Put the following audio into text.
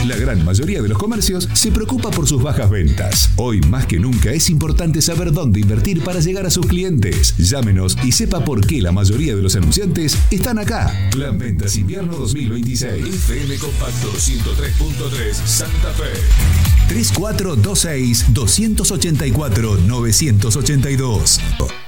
La gran mayoría de los comercios se preocupa por sus bajas ventas. Hoy más que nunca es importante saber dónde invertir para llegar a sus clientes. Llámenos y sepa por qué la mayoría de los anunciantes están acá. Plan Ventas Invierno 2026. FM Compacto 103.3 Santa Fe. 3426 284 982.